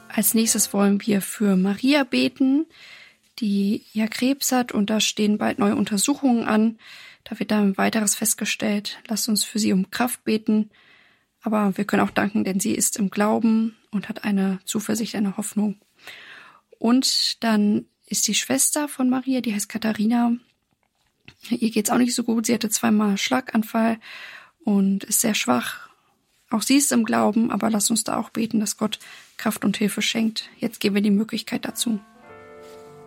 Als nächstes wollen wir für Maria beten, die ja Krebs hat, und da stehen bald neue Untersuchungen an. Da wird dann weiteres festgestellt. Lasst uns für sie um Kraft beten. Aber wir können auch danken, denn sie ist im Glauben und hat eine Zuversicht, eine Hoffnung. Und dann ist die Schwester von Maria, die heißt Katharina. Ihr geht's auch nicht so gut. Sie hatte 2-mal Schlaganfall und ist sehr schwach. Auch sie ist im Glauben, aber lasst uns da auch beten, dass Gott Kraft und Hilfe schenkt. Jetzt geben wir die Möglichkeit dazu.